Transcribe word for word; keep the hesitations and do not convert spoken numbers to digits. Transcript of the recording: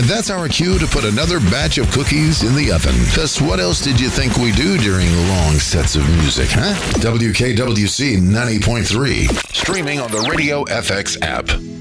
And that's our cue to put another batch of cookies in the oven. Because what else did you think we do during long sets of music, huh? W K W C ninety point three. Streaming on the Radio F X app.